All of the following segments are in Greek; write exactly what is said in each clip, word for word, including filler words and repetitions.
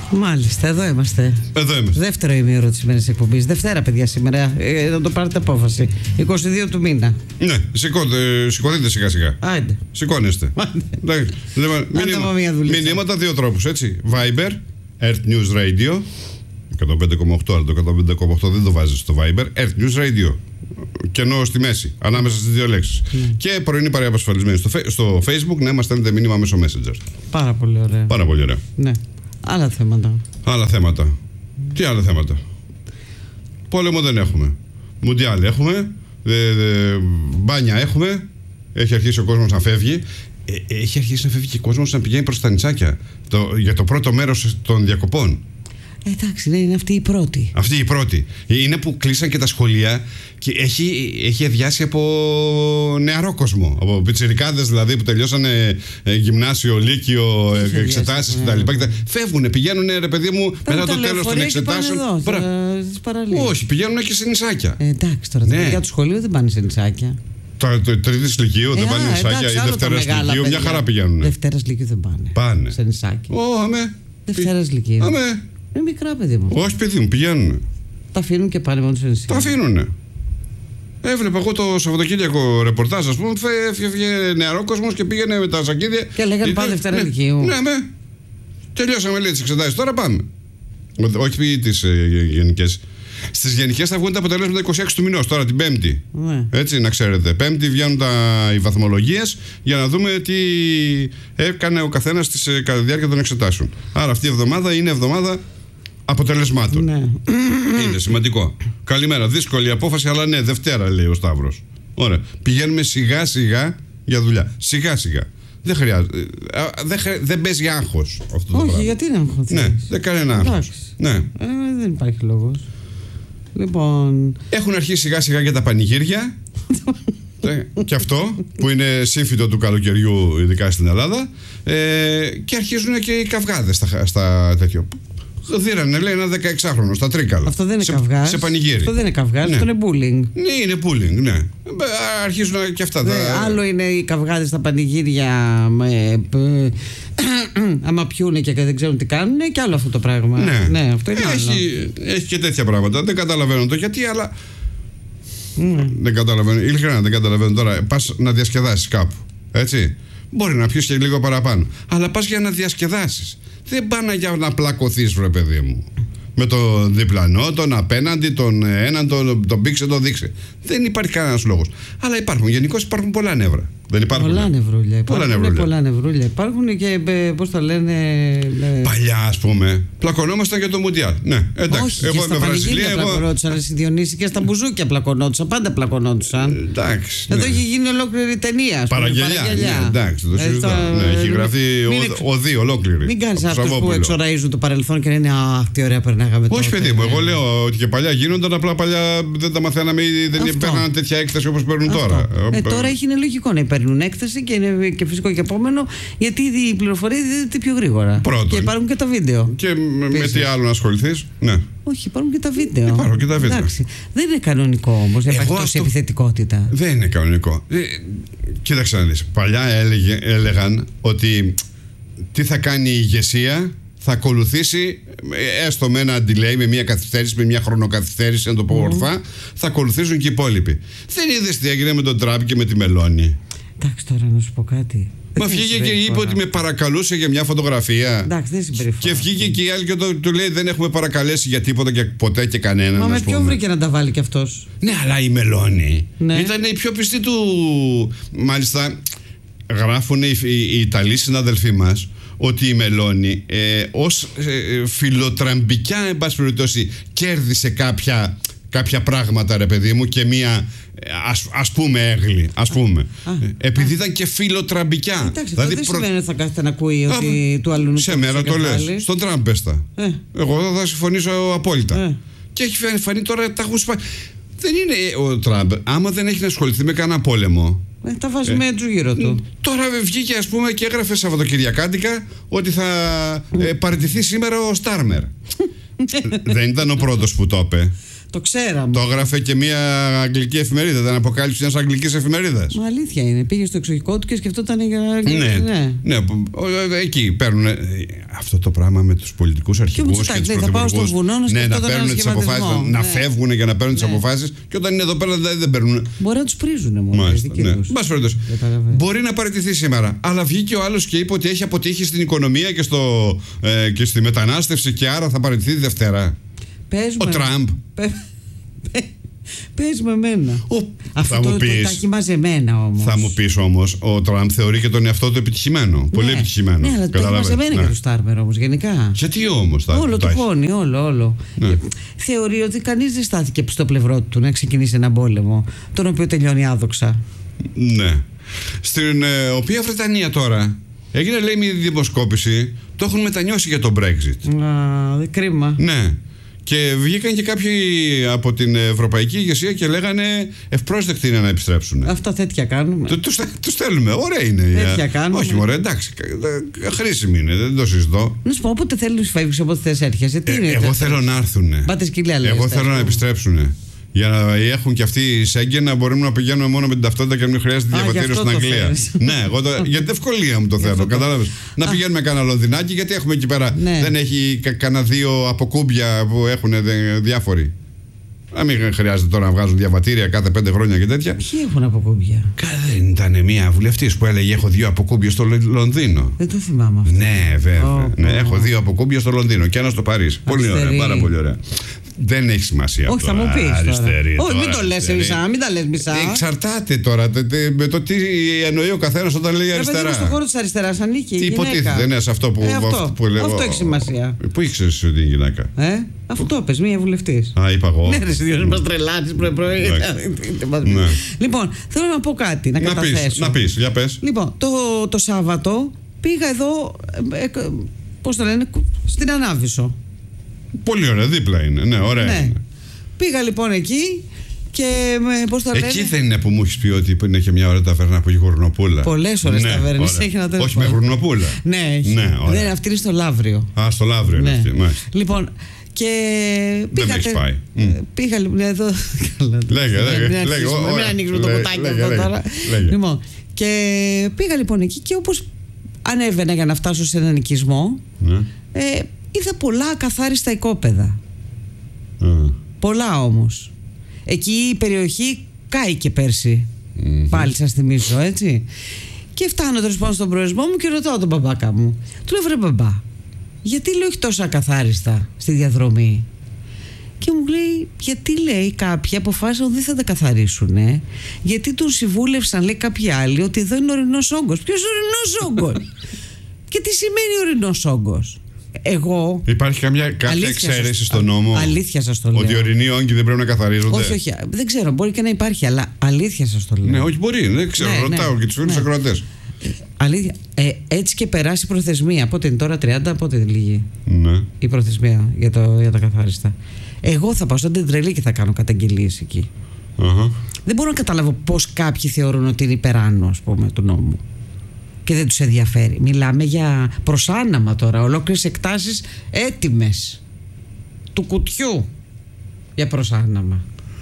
Μάλιστα, εδώ είμαστε. Εδώ είμαστε. Δεύτερο ημίωρο της σημερινής εκπομπής. Δευτέρα, παιδιά, σήμερα. Ε, να το πάρετε απόφαση. είκοσι δύο του μήνα. Ναι, σηκώτε, σηκωθείτε σιγά σιγά. Άντε. Σηκώνεστε. Μηνύματα δύο τρόπους, έτσι. Viber, Earth News Radio. εκατόν πέντε κόμμα οκτώ, αλλά το εκατόν πέντε κόμμα οκτώ δεν το βάζεις στο Viber. Earth News Radio. Κενό στη μέση, ανάμεσα στις δύο λέξεις. Mm. Και πρωινή παρέα απασφαλισμένη. Στο, στο Facebook, ναι, μας στέλνετε μήνυμα μέσω Messenger. Πάρα πολύ ωραία. Πάρα πολύ ωραία. Ναι. Άλλα θέματα. Άλλα θέματα. Τι άλλα θέματα. Πόλεμο δεν έχουμε. Μουντιάλ έχουμε. Δε, δε, μπάνια έχουμε. Έχει αρχίσει ο κόσμος να φεύγει. Ε, έχει αρχίσει να φεύγει και ο κόσμος να πηγαίνει προς τα νησάκια. Το, για το πρώτο μέρος των διακοπών. Εντάξει, ναι, είναι αυτή η πρώτη. Αυτή η πρώτη. Είναι που κλείσαν και τα σχολεία και έχει, έχει αδειάσει από νεαρό κόσμο. Από πιτσιρικάδες δηλαδή που τελειώσανε ε, γυμνάσιο, λύκειο, ε, εξετάσεις κτλ. Ναι. Φεύγουνε, πηγαίνουνε ρε παιδί μου μετά το τέλος των εξετάσεων. Εδώ, Πρα... Όχι, πηγαίνουνε και σε νησάκια. Ε, εντάξει, τώρα ναι. Τα παιδιά του σχολείου δεν πάνε σε νησάκια. Το, το τρίτη λυκείου δεν πάνε σε νησάκια ή Δευτέρα λυκείου, μια χαρά πηγαίνουν. Δευτέρα λυκείου δεν πάνε. Πάνε. Σε νησάκια. Ω, αμέ. Δευτέρα λυκείου. Αμέ. Είναι μικρά, παιδί μου. Όχι, παιδί μου, πηγαίνουν. Τα αφήνουν και πάνε μόνο σε νησιά. Τα αφήνουνε. Έβλεπα εγώ το Σαββατοκύριακο ρεπορτάζ, α πούμε, έφευγε νεαρό κόσμο και πήγαινε με τα σακίδια. Και λέγανε πάμε Δευτέρα λυκείου. Ναι, με. Τελειώσαμε λέει τις εξετάσεις, τώρα πάμε. Όχι τις ε, γενικές. Στις γενικές θα βγουν τα αποτελέσματα είκοσι έξι του μηνός, τώρα την Πέμπτη. Ναι. Έτσι, να ξέρετε. Πέμπτη βγαίνουν τα, οι βαθμολογίες για να δούμε τι έκανε ο καθένας στις, κατά τη διάρκεια των εξετάσεων. Άρα αυτή η εβδομάδα είναι εβδομάδα αποτελεσμάτων. Ναι. Είναι σημαντικό. Καλημέρα. Δύσκολη απόφαση, αλλά ναι, Δευτέρα λέει ο Σταύρος. Ωραία. Πηγαίνουμε σιγά σιγά για δουλειά. Σιγά σιγά. Δεν χρειάζεται. Δεν, χρει... δεν παίζει άγχος αυτό το Όχι, πράγμα. γιατί είναι άγχος. Ναι, δεν κανένα άγχος. Ναι. Ε, δεν υπάρχει λόγος. Λοιπόν... Έχουν αρχίσει σιγά σιγά και τα πανηγύρια. Και αυτό που είναι σύμφυτο του καλοκαιριού, ειδικά στην Ελλάδα. Ε, και αρχίζουν και οι καυγάδες στα, στα τέτοιο. Δίρανε, λέει, ένα δεκαεξάχρονο στα Τρίκαλα. Αυτό δεν είναι σε, καυγάς. Σε πανηγύρι. Αυτό δεν είναι καυγάς, ναι. Αυτό είναι bullying. Ναι, είναι bullying, ναι. Αρχίζουν και αυτά. Ναι, τα... Άλλο είναι οι καυγάδες στα πανηγύρια. Με, άμα πιούνε και δεν ξέρουν τι κάνουν, και άλλο αυτό το πράγμα. Ναι, ναι αυτό είναι έχει, άλλο. Έχει και τέτοια πράγματα. Δεν καταλαβαίνω το γιατί, αλλά. Mm. Δεν καταλαβαίνω. Ειλικρινά δεν καταλαβαίνω τώρα. Πας να διασκεδάσεις κάπου. Έτσι. Μπορεί να πιεις και λίγο παραπάνω. Αλλά πας για να διασκεδάσεις. Δεν πάνε για να πλακωθείς, βρε παιδί μου. Με τον διπλανό, τον απέναντι, τον έναν, τον, τον πήξε, τον δείξε. Δεν υπάρχει κανένας λόγος. Αλλά υπάρχουν. Γενικώς υπάρχουν πολλά νεύρα. Δεν υπάρχουν. Πολλά νευρούλια. Πολλά υπάρχουν νευρούλια. Πολλά νευρούλια. Υπάρχουν και πώς τα λένε. Με... Παλιά, ας πούμε, πλακωνόμασταν για το Μουντιάλ. Ναι, εντάξει. Όχι, εγώ είμαι Βραζιλία. Εγώ πλακωνόντουσαν, εγώ... Διονύση, και στα μπουζούκια πλακωνόντουσαν. Πάντα πλακωνόντουσαν. Εντάξει. Εδώ ναι. έχει γίνει ολόκληρη ταινία. Παραγγελιά. Ναι, εντάξει, το συζητάω. Ναι, έχει γραφτεί οδή ολόκληρη. Μην κάνεις αυτούς που εξοραίζουν το παρελθόν και λένε αχ, τι ωραία περνάγαμε. Όχι, παιδί μου, εγώ λέω ότι και παλιά γίνονταν, απλά παλιά δεν τα μαθαίναμε ή δεν παίρναν τέτοια έκθεση όπως παίρνουν τώρα. Τώρα είναι λογικό να παίρνουν έκθεση και είναι και φυσικό και επόμενο, γιατί η πληροφορία δίδεται πιο γρήγορα. Πρώτον. Και υπάρχουν και τα βίντεο. Και με τι άλλο να ασχοληθείς. Ναι. Όχι, υπάρχουν και τα βίντεο. Υπάρχουν και τα βίντεο. Εντάξει. Δεν είναι κανονικό όμως να υπάρχει τόση επιθετικότητα. Δεν είναι κανονικό. Ε, κοίταξε να δεις. Παλιά έλεγε, έλεγαν ότι τι θα κάνει η ηγεσία, θα ακολουθήσει, έστω με ένα delay, με μια καθυστέρηση, με μια χρονοκαθυστέρηση, να το πω ορθά, θα ακολουθήσουν και οι υπόλοιποι. Δεν είδες τι έγινε με τον Τραμπ και με τη Μελώνη. Εντάξει, τώρα να σου πω κάτι. Μα βγήκε και είπε ότι με παρακαλούσε για μια φωτογραφία. Εντάξει, δεν συμπεριφορά. Και βγήκε και η άλλη και το, του λέει δεν έχουμε παρακαλέσει για τίποτα και ποτέ και κανέναν. Μα με ποιον βρήκε να τα βάλει κι αυτός. Ναι, αλλά η Μελώνη ναι. ήταν η πιο πιστή του. Μάλιστα, γράφουν οι, οι, οι Ιταλοί συναδελφοί μας ότι η Μελώνη ε, ως ε, φιλοτραμπικιά, εν πάση περιπτώσει, κέρδισε κάποια. Κάποια πράγματα, ρε παιδί μου, και μία ας, ας πούμε έγλη, ας πούμε. Α, επειδή α. ήταν και φιλοτραμπικιά. Εντάξει, δηλαδή, δεν προ... σημαίνει ότι θα κάθεται να ακούει α, ότι του αλλού. Σε μέρα το λες. Στον Τραμπ πέστα. Ε. Εγώ θα συμφωνήσω απόλυτα. Ε. Και έχει φανεί τώρα, τα έχουν σπάσει. Δεν είναι ο Τραμπ, άμα δεν έχει να ασχοληθεί με κανένα πόλεμο. Ε, τα βάζει ε. με του γύρω του. Τώρα βγήκε, ας πούμε, και έγραφε Σαββατοκυριακάτικα ότι θα ε, παραιτηθεί σήμερα ο Στάρμερ. Δεν ήταν ο πρώτος που το είπε. Το ξέραμε. Το έγραφε και μια αγγλική εφημερίδα. Ήταν αποκάλυψη μιας αγγλικής εφημερίδας. Μα αλήθεια είναι. Πήγε στο εξοχικό του και σκεφτόταν για. Ναι, ναι. ναι. Εκεί παίρνουν αυτό το πράγμα με τους πολιτικούς αρχηγούς και, και τους πρωθυπουργούς. Ναι, να παίρνουν τις αποφάσεις, ναι. να φεύγουν για να παίρνουν ναι. τις αποφάσεις. Και όταν είναι εδώ πέρα δεν παίρνουν. Μπορεί να τους πρίζουν μόνο. Ναι. Μπορεί να παραιτηθεί σήμερα. Αλλά βγήκε ο άλλος και είπε ότι έχει αποτύχει στην οικονομία και, στο, ε, και στη μετανάστευση και άρα θα παραιτηθεί τη Δευτέρα. Πες ο με, Τραμπ. Πε, πε, πες με εμένα. Ο, αυτό θα το, μου πεις, το, τα έχει μαζεμένα όμως. Θα μου πεις όμως, ο Τραμπ θεωρεί και τον εαυτό του επιτυχημένο. Ναι, πολύ επιτυχημένο. Ναι, αλλά το έχει μαζεμένα ναι. και του Στάρμερ όμως γενικά. Γιατί όμως θα Όλο το χώνει, όλο, όλο. Ναι. Θεωρεί ότι κανείς δεν στάθηκε στο πλευρό του να ξεκινήσει έναν πόλεμο, τον οποίο τελειώνει άδοξα. Ναι. Στην ε, οποία Βρετανία τώρα έγινε, λέει, μια δημοσκόπηση. Το έχουν μετανιώσει για το Brexit. Α, κρίμα. Ναι. Και βγήκαν και κάποιοι από την ευρωπαϊκή ηγεσία και λέγανε ευπρόσδεκτοι είναι να επιστρέψουν. Αυτά τέτοια κάνουμε. Τους, τους θέλουμε. Ωραία είναι. Τέτοια κάνουμε. Όχι, μωρέ, εντάξει. Χρήσιμη είναι. Δεν το συζητώ. Να σου πω, όποτε θέλεις φεύγεις, όποτε θες έρχεσαι. Τι ε, είναι, εγώ θέλω να έρθουν. Πάτε σκυλιά, λέει. Εγώ θέλω να επιστρέψουν. Για να έχουν και αυτοί οι Σέγγεν να μπορούμε να πηγαίνουμε μόνο με την ταυτότητα και να μην χρειάζεται διαβατήριο στην Αγγλία. Ναι, εγώ το, για την ευκολία μου το θέλω. Κατάλαβες. Να Α. πηγαίνουμε κανένα Λονδινάκι, γιατί έχουμε εκεί πέρα. Ναι. Δεν έχει κα, κανένα δύο αποκούμπια που έχουν δε, διάφοροι. Να μην χρειάζεται τώρα να βγάζουν διαβατήρια κάθε πέντε χρόνια και τέτοια. Ποιοι έχουν αποκούμπια? Δεν ήταν μια βουλευτής που έλεγε: έχω δύο αποκούμπια στο Λονδίνο. Δεν το θυμάμαι αυτό. Ναι, βέβαια. Oh, ναι, oh. Έχω δύο αποκούμπια στο Λονδίνο και ένα στο Παρίσι. Πολύ ωραία, πάρα πολύ ωραία. Δεν έχει σημασία. Όχι, θα μου πει. Όχι, μην το λες μισά, μην τα λες μισά. Εξαρτάται τώρα με το τι εννοεί ο καθένας όταν λέει αριστερά. Στον χώρο της αριστεράς ανήκει. Τι υποτίθεται, ναι, σε αυτό που, ε, αυτό, που λέω. Αυτό έχει σημασία. Πού ήξερες ότι είναι γυναίκα? Ε, αυτό πες, μία βουλευτής. Α, είπα εγώ. Ναι, ρε, δύο μας τρελάνεις πρωί-πρωί. Λοιπόν, θέλω να πω κάτι, να καταθέσω. Να πεις, για πες. Λοιπόν, το Σάββατο πήγα εδώ, πώς το λένε, στην Ανάβησο. Πολύ ωραία, δίπλα είναι. Ναι, ωραία. Ναι. Είναι. Πήγα λοιπόν εκεί και πώς το λένε. Εκεί δεν είναι που μου έχει πει ότι είναι και μια ωραία ταβέρνα που έχει γουρνοπούλα. Πολλές ώρες ναι, ταβέρνες έχει να το. Όχι με γουρνοπούλα. Ναι, έχει. Ναι, δεν είναι, αυτή είναι στο Λαύριο. Α, στο Λαύριο ναι. είναι αυτή. Λοιπόν, και πήγα. Δεν με έχεις πάει. Πήγα λοιπόν εδώ. Λέγε, λέγε. Μην ανοίξουμε το κουτάκι αυτό τώρα. Λοιπόν, και πήγα λοιπόν εκεί και όπως ανέβαινα για να φτάσω σε έναν οικισμό. Είδα πολλά ακαθάριστα οικόπεδα. Mm. Πολλά όμως. Εκεί η περιοχή κάηκε πέρσι. Mm-hmm. Πάλι σας θυμίζω, έτσι. Και φτάνω τέλος πάντων στον προορισμό μου και ρωτάω τον μπαμπάκα μου. Του λέω: βρε μπαμπά, γιατί λέω έχει τόσο ακαθάριστα στη διαδρομή? Και μου λέει: γιατί, λέει, κάποιοι αποφάσισαν ότι δεν θα τα καθαρίσουν, ε? γιατί τον συμβούλευσαν, λέει, κάποιοι άλλοι ότι εδώ είναι ορεινός όγκος. Ποιος ορεινός όγκος? Και τι σημαίνει ορεινός όγκος? Εγώ. Υπάρχει καμιά, κάποια εξαίρεση στον νόμο? Αλήθεια σας το λέω. Ότι οι ορεινοί όγκοι δεν πρέπει να καθαρίζονται? Όχι, όχι. Δεν ξέρω, μπορεί και να υπάρχει, αλλά αλήθεια σας το λέω. Ναι, όχι, μπορεί. Δεν ξέρω. Ναι, ρωτάω ναι, και τους φίλους ναι. ακροατές. Αλήθεια. Ε, έτσι και περάσει η προθεσμία. Πότε είναι τώρα, τριάντα, πότε είναι λίγη ναι. η προθεσμία για, το, για τα καθάριστα. Εγώ θα πάω σαν την τρελή και θα κάνω καταγγελίες εκεί. Uh-huh. Δεν μπορώ να καταλάβω πώς κάποιοι θεωρούν ότι είναι υπεράνω, ας πούμε, του νόμου. Και δεν τους ενδιαφέρει. Μιλάμε για προσάναμα τώρα. Ολόκληρες εκτάσεις έτοιμες του κουτιού για προσάναμα.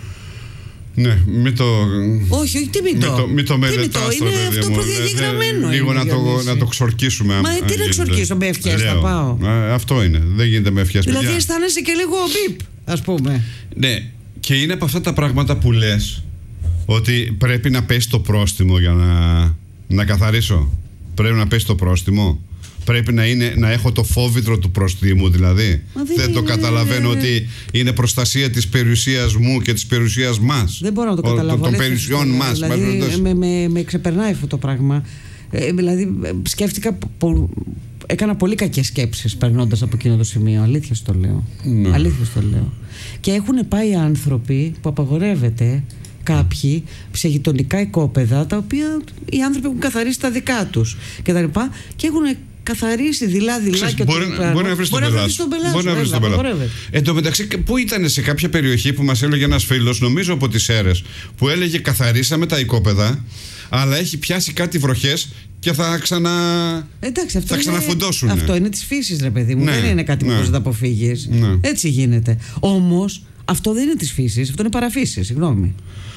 Ναι, μην το. Όχι, όχι, τι μην το. Μην το μελετάς, είναι αυτό προδιαγεγραμμένο. Λίγο να το, να το ξορκίσουμε. Μα αν, τι να ξορκίσω, με ευχές θα πάω. Α, αυτό είναι. Δεν γίνεται με ευχές. Δηλαδή αισθάνεσαι και λίγο μπιπ, ας πούμε. Ναι, και είναι από αυτά τα πράγματα που λες ότι πρέπει να πέσει το πρόστιμο για να, να καθαρίσω. Πρέπει να πέσει το πρόστιμο. Πρέπει να, είναι, να έχω το φόβητρο του προστίμου, δηλαδή. Δεν, δεν το είναι... καταλαβαίνω ότι είναι προστασία της περιουσίας μου και της περιουσίας μας. Δεν μπορώ να το καταλάβω. Των περιουσιών μας. Δηλαδή, με, με, με ξεπερνάει αυτό το πράγμα. Ε, δηλαδή, σκέφτηκα. Πο, έκανα πολύ κακές σκέψεις περνώντας από εκείνο το σημείο. Αλήθεια στο λέω. Ναι. Αλήθεια στο λέω. Και έχουν πάει άνθρωποι που απαγορεύεται. Κάποιοι σε γειτονικά οικόπεδα, τα οποία οι άνθρωποι έχουν καθαρίσει τα δικά τους και τα λοιπά, και έχουν καθαρίσει δειλά-δειλά και μπορεί, το μπορεί να βρει τον πελάτη. Μπορεί να βρει τον πελάτη. Εν τω μεταξύ, πού ήταν σε κάποια περιοχή που μας έλεγε ένας φίλος, νομίζω από τις Σέρρες, που έλεγε καθαρίσαμε τα οικόπεδα, αλλά έχει πιάσει κάτι βροχές και θα ξανα. Εντάξει, αυτό θα ξαναφουντώσουν. Αυτό είναι της φύσης, ρε παιδί μου. Ναι, δεν είναι κάτι ναι, που μπορείς να τα αποφύγεις. Ναι. Έτσι γίνεται. Όμως, Αυτό δεν είναι της φύσης, αυτό είναι παραφύση, συγγνώμη.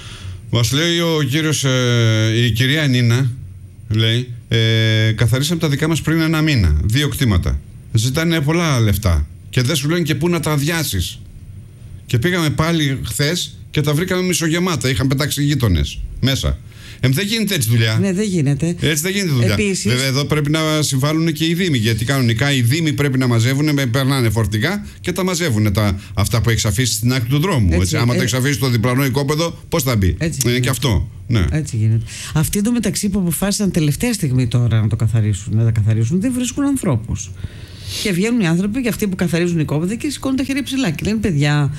Μας λέει ο κύριος, ε, η κυρία Νίνα, λέει, ε, καθαρίσαμε τα δικά μας πριν ένα μήνα. Δύο κτήματα. Ζητάνε πολλά λεφτά. Και δεν σου λένε και πού να τα αδειάσεις. Και πήγαμε πάλι χθες και τα βρήκαμε μισογεμάτα. Είχαν πετάξει γείτονες μέσα. Ε, δεν γίνεται έτσι δουλειά. Ναι, δεν γίνεται. Έτσι δεν γίνεται δουλειά. Επίσης... Βέβαια, εδώ πρέπει να συμβάλλουν και οι Δήμοι. Γιατί κανονικά οι Δήμοι πρέπει να μαζεύουν, με, περνάνε φορτηγά και τα μαζεύουν τα, αυτά που έχει αφήσει στην άκρη του δρόμου. Έτσι, έτσι. Άμα ε... το έχει αφήσει στο διπλανό οικόπεδο, πώς θα μπει. Έτσι είναι και αυτό. Ναι. Έτσι γίνεται. Αυτοί εντωμεταξύ που αποφάσισαν τελευταία στιγμή τώρα να το καθαρίσουν, να τα καθαρίσουν, δεν βρίσκουν ανθρώπους. Και βγαίνουν οι άνθρωποι και αυτοί που καθαρίζουν οικόπεδα και σηκώνουν τα χέρια ψηλά. Και λένε, παιδιά,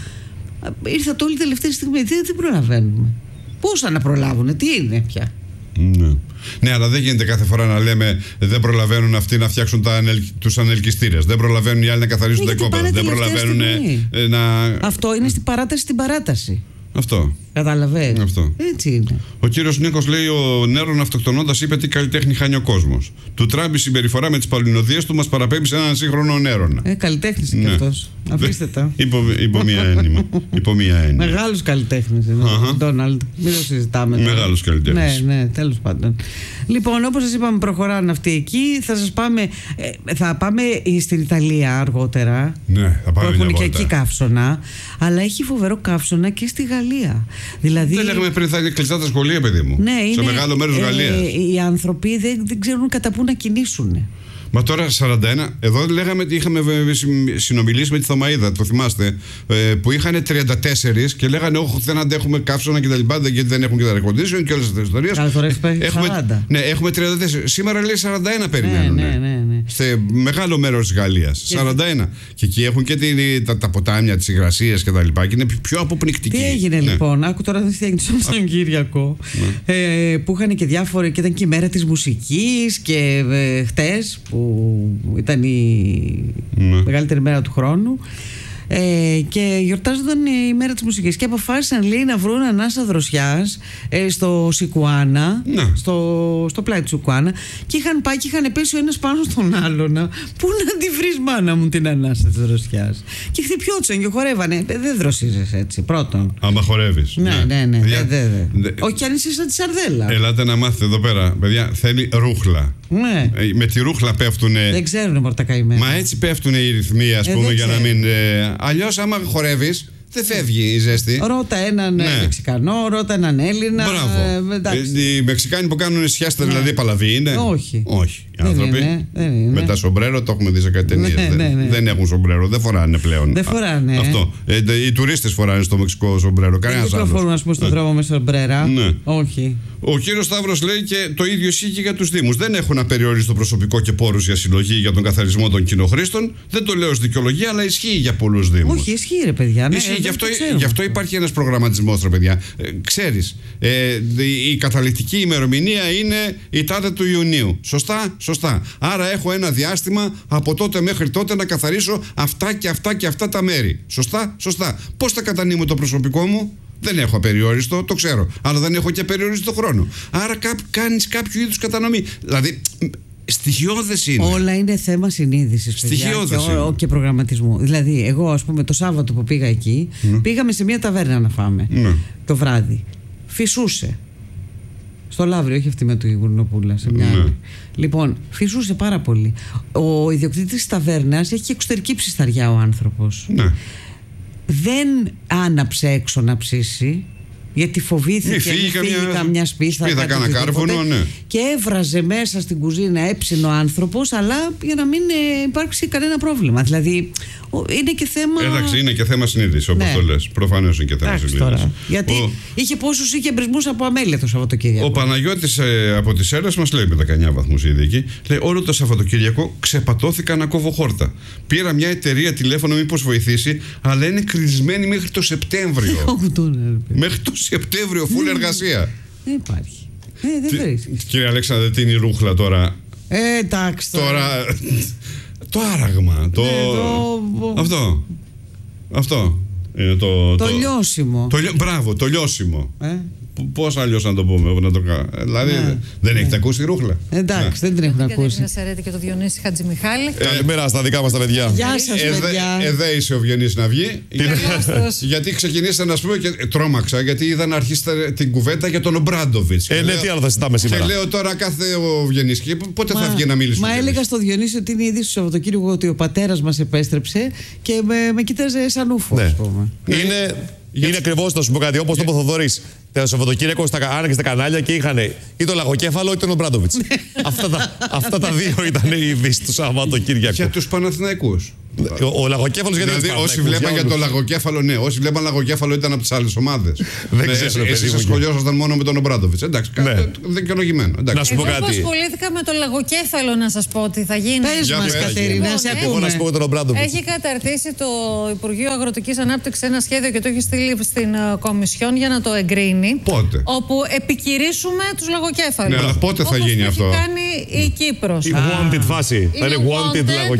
ήρθατε όλη τελευταία στιγμή. Δεν, δεν προλαβαίνουμε. Πώς να προλάβουνε, τι είναι πια. Ναι. Ναι, αλλά δεν γίνεται κάθε φορά να λέμε δεν προλαβαίνουν αυτοί να φτιάξουν ανελ... τους ανελκυστήρες. Δεν προλαβαίνουν οι άλλοι να καθαρίσουν τα οικόπεδα. Δεν προλαβαίνουν να. Αυτό είναι στην παράταση στην παράταση. Αυτό. Καταλαβαίνεις. Αυτό. Έτσι είναι. Ο κύριος Νίκος λέει: ο Νέρον αυτοκτονώντας είπε τι καλλιτέχνη χάνει ο κόσμος. Του Τραμπ η συμπεριφορά με τις παλινοδίες του μας παραπέμπει σε έναν σύγχρονο Νέρονα. Ε, καλλιτέχνης είναι ναι. και αυτός. Αφήστε τα. Υπό, υπό μία έννοια. Υπό μία έννοια. Μεγάλος καλλιτέχνης είναι ο Ντόναλντ. Μην το συζητάμε. Μεγάλος καλλιτέχνης. Ναι, ναι, τέλος πάντων. Λοιπόν, όπως σας είπαμε, προχωράνε αυτοί εκεί. Θα σας πάμε. Ε, θα πάμε στην Ιταλία αργότερα. Ναι, θα πάμε. Που έχουν και εκεί καύσωνα. Αλλά έχει φοβερό καύσωνα και στη Γαλλία. Δηλαδή, δεν λέγαμε πριν θα είναι κλειστά τα σχολεία, παιδί μου. Ναι, σε είναι, μεγάλο μέρος ε, Γαλλίας. Οι άνθρωποι δεν, δεν ξέρουν κατά πού να κινήσουν. Μα τώρα σαράντα ένα, εδώ λέγαμε ότι είχαμε συνομιλήσει με τη Θωμαΐδα, το θυμάστε, που είχαν τριάντα τέσσερα και λέγανε όχι δεν αντέχουμε καύσωνα κτλ. Γιατί δεν έχουν και τα air condition και όλες αυτές τις ιστορίες. Κάθε φορά έχουμε, σαράντα. Ναι, έχουμε τριάντα τέσσερα. Σήμερα λέει σαράντα ένα περιμένουν. Ναι, ναι, ναι, ναι. Σε μεγάλο μέρος της Γαλλίας. Και σαράντα ένα. Και εκεί έχουν και τη, τα, τα ποτάμια, τις υγρασίες κτλ. Και, και είναι πιο αποπνικτική. Τι έγινε ναι. λοιπόν, άκου τώρα τι έγινε στον Κυριακό. Ναι. Ε, που είχαν και διάφοροι, και ήταν και η μέρα της μουσικής και ε, χτες που ήταν η ναι. μεγαλύτερη μέρα του χρόνου ε, και γιορτάζονταν η μέρα της μουσικής και αποφάσισαν λέει να βρουν ανάσα δροσιάς ε, στο Σικουάνα ναι. στο, στο πλάι του Σικουάνα και είχαν πάει και είχαν πέσει ο ένας πάνω στον άλλον. Πού να τη βρεις μάνα μου την ανάσα της δροσιάς, και χτυπιόντουσαν και χορεύανε. Δεν δροσίζεσαι έτσι πρώτον άμα χορεύεις. Ναι, ναι, ναι, ναι, δε, δε. Δε. Όχι κι αν είσαι σαν τη σαρδέλα. Ελάτε να μάθετε εδώ πέρα παιδιά, θέλει ρούχλα. Ναι. Με τη ρούχλα πέφτουνε. Δεν ξέρουν μορτα καημένα. Μα έτσι πέφτουνε οι ρυθμοί, ας ε, πούμε, για ξέρουν. Να μην. Ε, αλλιώς, άμα χορεύεις, δεν φεύγει η ζέστη. Ρώτα έναν ναι. Μεξικανό, ρώτα έναν Έλληνα. Μπράβο. Ε, οι Μεξικάνοι που κάνουν σιάστα, ναι. δηλαδή παλαβή είναι. Όχι. Όχι. Οι δεν άνθρωποι είναι, δεν είναι. με τα σομπρέρο, το έχουμε δει σε κάτι ταινίες. Ναι, δεν, ναι, ναι. δεν έχουν σομπρέρο, δεν φοράνε πλέον. Δεν φοράνε. Αυτό. Ε, οι τουρίστες φοράνε στο μεξικό σομπρέρο. Κανένα άλλο. Δεν φορούν, α πούμε, στον δρόμο με σομπρέρα. Ναι. Όχι. Ο κύριος Σταύρος λέει και το ίδιο ισχύει και για τους Δήμους. Δεν έχουν απεριόριστο προσωπικό και πόρους για συλλογή για τον καθαρισμό των κοινοχρήστων. Δεν το λέω ως δικαιολογία, αλλά ισχύει για πολλούς Δήμους. Όχι, ισχύει, ρε παιδιά. Ναι, ισχύει, γι' αυτό, γι' αυτό υπάρχει ένας προγραμματισμός, ρε παιδιά. Ε, ξέρεις, ε, η καταληκτική ημερομηνία είναι η τάδε του Ιουνίου. Σωστά, σωστά. Άρα έχω ένα διάστημα από τότε μέχρι τότε να καθαρίσω αυτά και αυτά και αυτά τα μέρη. Σωστά, σωστά. Πώς θα κατανείμω το προσωπικό μου? Δεν έχω απεριόριστο, το ξέρω. Αλλά δεν έχω και απεριόριστο χρόνο. Άρα κάνεις κάποιο είδους κατανομή. Δηλαδή, στοιχειώδες είναι. Όλα είναι θέμα συνείδησης. Στοιχειώδες και, είναι. και προγραμματισμού. Δηλαδή, εγώ, ας πούμε, το Σάββατο που πήγα εκεί, ναι. πήγαμε σε μια ταβέρνα να φάμε ναι. το βράδυ. Φυσούσε. Στο Λαύριο, όχι αυτή με του Γουρνοπούλα, σε μια άλλη. Ναι. Λοιπόν, φυσούσε πάρα πολύ. Ο ιδιοκτήτης της ταβέρνας έχει και εξωτερική ψισταριά ο άνθρωπος. Ναι. Δεν άναψε έξω να ψήσει, γιατί φοβήθηκε μη φύγει καμιά, καμιά σπίθα, σπίθα κάνα κάρφωνο, ναι. Και έβραζε μέσα στην κουζίνα, έψινε ο άνθρωπος, αλλά για να μην ε, υπάρξει κανένα πρόβλημα. Δηλαδή είναι και θέμα. Εντάξει, είναι και θέμα συνείδησης, όπως ναι. το λες. Προφανώς είναι και θέμα συνείδησης. Γιατί ο... είχε πόσους είχε εμπρισμούς από αμέλεια το Σαββατοκύριακο. Ο Παναγιώτης ε, από τις Σέρρες μας λέει με δεκαεννιά βαθμούς ήδη εκεί. Λέει: όλο το Σαββατοκύριακο ξεπατώθηκα να κόβω χόρτα. Πήρα μια εταιρεία τηλέφωνο μήπως βοηθήσει, αλλά είναι κλεισμένη μέχρι το Σεπτέμβριο. Μέχρι το Σεπτέμβριο, φουλ εργασία. Δεν υπάρχει. Ε, δεν βρίσκεις. Κύριε Αλέξανδρε, τι είναι η ρούχλα τώρα? Ε, εντάξει. Τώρα. Το άραγμα. Το... Ναι, το... Αυτό. Αυτό. Είναι το, το, το λιώσιμο. Το, μπράβο, το λιώσιμο. Ε? Πώς αλλιώς να το πούμε, να το κάνω. Δηλαδή ναι. δεν έχετε ναι. ακούσει ρούχλα. Εντάξει, ναι. δεν την έχουν ακούσει. Σαρέτη και το Διονύση Χατζημιχάλη. Καλημέρα στα δικά μας τα παιδιά. Γεια σας, παιδιά. Εδέ είσαι ο Βιονύσης να βγει. Γιατί ξεκινήσατε να πούμε και τρόμαξα, γιατί είδα να αρχίσετε την κουβέντα για τον Ομπράντοβιτς. Ε, ναι, τι άλλο θα συζητάμε σήμερα. Και λέω τώρα κάθε ο Βιονύσης, πότε θα βγει να μιλήσει. Μα έλεγα στο Διονύση ότι είναι είδηση του Σαββατοκύριακου ότι ο πατέρας μας επέστρεψε και με κοίταζε σαν ούφο. Είναι. Είναι ακριβώς το σου πω κάτι. Όπως το είπε ο Θοδωρής. Το Σαββατοκύριακο άνοιξε τα κανάλια και είχαν ή τον Λαγοκέφαλο ή τον Ομπράντοβιτς. αυτά, τα, αυτά τα δύο ήταν οι ειδήσεις του Σαββατοκύριακου. Για τους Παναθηναϊκούς. Ο, ο Λαγοκέφαλος γιατί δηλαδή, όσοι βλέπαν για, για τον Λαγοκέφαλο, ναι. Όσοι βλέπαν Λαγοκέφαλο ήταν από τις άλλες ομάδες. Δεν ναι, ξέρω. Εσείς ασχολιόσασταν μόνο με τον Ομπράντοβιτς. Εντάξει, ναι. δικαιολογημένο. Να σου πω Εγώ κάτι. ασχολήθηκα με τον Λαγοκέφαλο, να σας πω τι θα γίνει. Πες μας, Κατερίνα, σε ακούμε. Να σου πω με τον Ομπράντοβιτς. Έχει καταρτήσει το Υπουργείο Αγροτικής Ανάπτυξης ένα σχέδιο και το έχει στείλει στην Κομισιόν για να το εγκρίνει. Πότε? Όπου επικηρύσουμε τους λαγοκέφαλους. Ναι, αλλά πότε θα γίνει αυτό? Όπως έχει κάνει η Κύπρος. Η wanted φάση. Θα είναι wanted λαγοκέφαλο.